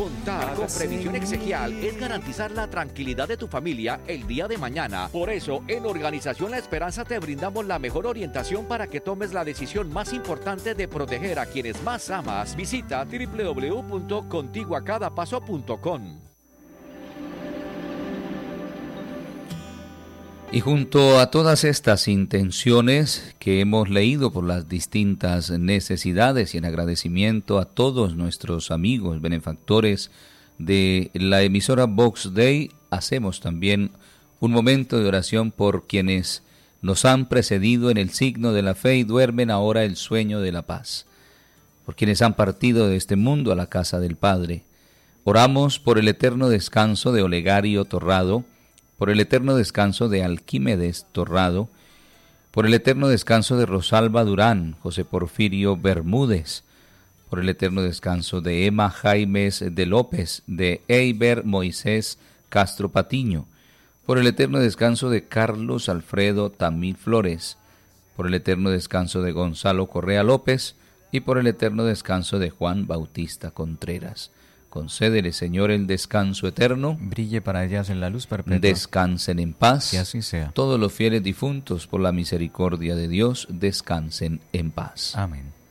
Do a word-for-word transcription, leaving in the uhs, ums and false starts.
Contar con previsión exequial es garantizar la tranquilidad de tu familia el día de mañana. Por eso, en Organización La Esperanza te brindamos la mejor orientación para que tomes la decisión más importante de proteger a quienes más amas. Visita doble u doble u doble u punto contigo a cada paso punto com. Y junto a todas estas intenciones que hemos leído por las distintas necesidades y en agradecimiento a todos nuestros amigos benefactores de la emisora Vox Day, hacemos también un momento de oración por quienes nos han precedido en el signo de la fe y duermen ahora el sueño de la paz, por quienes han partido de este mundo a la casa del Padre. Oramos por el eterno descanso de Olegario Torrado, por el eterno descanso de Alquímedes Torrado, por el eterno descanso de Rosalba Durán, José Porfirio Bermúdez, por el eterno descanso de Emma Jaimes de López, de Eiber Moisés Castro Patiño, por el eterno descanso de Carlos Alfredo Tamil Flores, por el eterno descanso de Gonzalo Correa López y por el eterno descanso de Juan Bautista Contreras. Concédele, Señor, el descanso eterno. Brille para ellas en la luz perpetua. Descansen en paz. Que así sea. Todos los fieles difuntos, por la misericordia de Dios, descansen en paz. Amén.